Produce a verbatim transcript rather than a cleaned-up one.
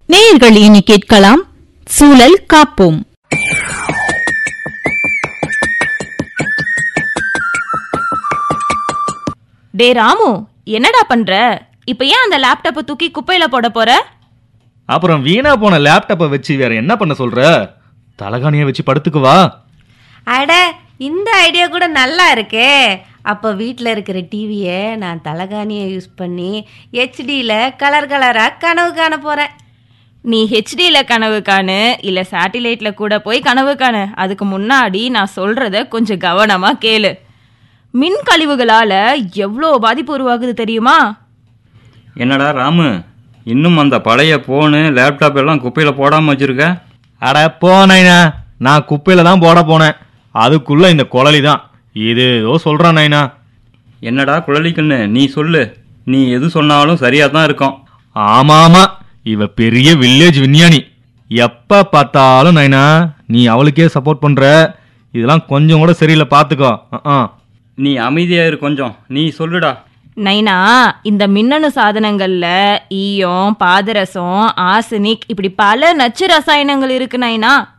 நேயர்கள் இனி கேட்கலாம் சூழல் காப்போம். டே ராமு, என்னடா பண்ற? இப்ப ஏன் அந்த லேப்டாப்பை தூக்கி குப்பையில போட போற? அப்புறம் வீணா போன லேப்டாப்பை வச்சு வேற என்ன பண்ண சொல்ற? தலகாணியை வச்சு படுத்துக்குவா. அட, இந்த ஐடியா கூட நல்லா இருக்கே. அப்போ வீட்டில் இருக்கிற டிவியை நான் தலகாணியை யூஸ் பண்ணி ஹெச்டியில் கலர் கலராக கனவு காண போகிறேன். நீ ஹெச்டியில் கனவு காணு, இல்லை சேட்டிலைட்டில் கூட போய் கனவு காணு. அதுக்கு முன்னாடி நான் சொல்கிறத கொஞ்சம் கவனமாக கேளு. மின் கழிவுகளால் எவ்வளோ பாதிப்பு உருவாகுது தெரியுமா? என்னடா ராமு, இன்னும் அந்த பழைய ஃபோனு லேப்டாப் எல்லாம் குப்பையில் போடாமல் வச்சுருக்க? அட போனேனா, நான் குப்பையில தான் போட போனேன். அதுக்குள்ள இந்த குழலி தான் இது ஏதோ சொல்றான் நைனா. என்னடா குழலிக்குன்னு நீ சொல்லு, நீ எது சொன்னாலும் சரியாக தான் இருக்கும். ஆமா ஆமா, இவ பெரிய வில்லேஜ் விஞ்ஞானி. எப்ப பார்த்தாலும் நைனா நீ அவளுக்கே சப்போர்ட் பண்ற. இதெல்லாம் கொஞ்சம் கூட சரியில்லை, பாத்துக்கோ. நீ அமைதியா இரு கொஞ்சம், நீ சொல்லுடா. நைனா, இந்த மின்னணு சாதனங்கள்ல ஈயம், பாதரசம், ஆர்சனிக் இப்படி பல நச்சு ரசாயனங்கள் இருக்கு நைனா.